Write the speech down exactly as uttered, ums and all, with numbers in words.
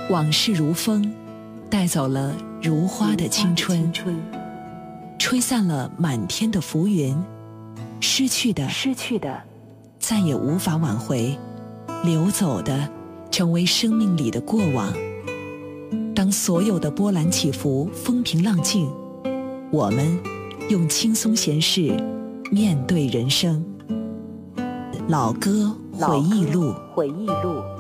往事如风，带走了如花的青春，吹散了满天的浮云，失去的失去的再也无法挽回，流走的成为生命里的过往。当所有的波澜起伏风平浪静，我们用轻松闲适面对人生。老歌回忆录， 回忆录。